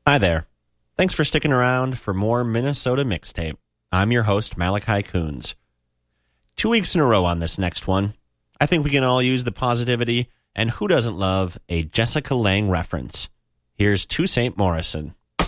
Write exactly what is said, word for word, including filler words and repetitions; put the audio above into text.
Hi there. Thanks for sticking around for more Minnesota Mixtape. I'm your host, Malachi Coons. Two weeks in a row on this next one. I think we can all use the positivity, and who doesn't love a Jessica Lange reference? Here's To Saint Morrison.